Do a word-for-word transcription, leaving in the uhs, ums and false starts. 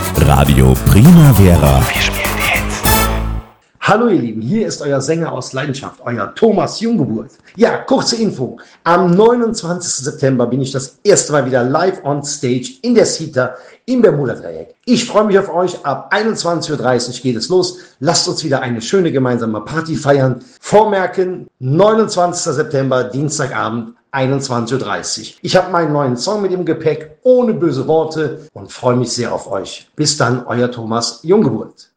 Radio Primavera. Hallo ihr Lieben, hier ist euer Sänger aus Leidenschaft, euer Thomas Junggeburt. Ja, kurze Info. Am neunundzwanzigsten September bin ich das erste Mal wieder live on stage in der Cita im Bermuda-Dreieck. Ich freue mich auf euch. Ab einundzwanzig Uhr dreißig geht es los. Lasst uns wieder eine schöne gemeinsame Party feiern. Vormerken, neunundzwanzigsten September, Dienstagabend, einundzwanzig Uhr dreißig. Ich habe meinen neuen Song mit im Gepäck, ohne böse Worte, und freue mich sehr auf euch. Bis dann, euer Thomas Junggeburt.